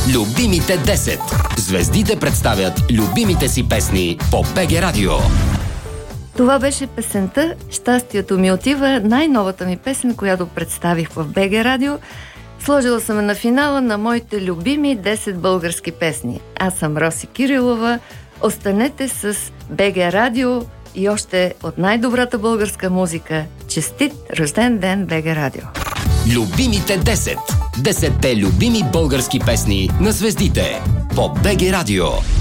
Любимите 10. Звездите представят любимите си песни по БГ Радио. Това беше песента "Щастието ми отива", най-новата ми песен, която представих в БГ Радио. Сложила съм на финала на моите любими 10 български песни. Аз съм Роси Кирилова. Останете с БГ Радио и още от най-добрата българска музика. Честит рожден ден, БГ Радио! Любимите 10. 10-те любими български песни на звездите по БГ Радио.